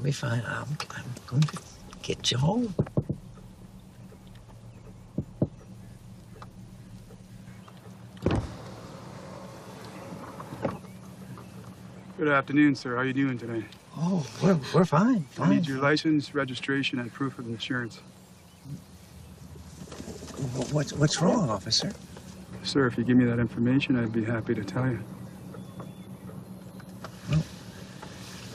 be fine. I'm going to get you home. Good afternoon, sir. How are you doing today? Oh, we're fine. I need your license, registration, and proof of insurance. What's wrong, officer? Sir, if you give me that information, I'd be happy to tell you.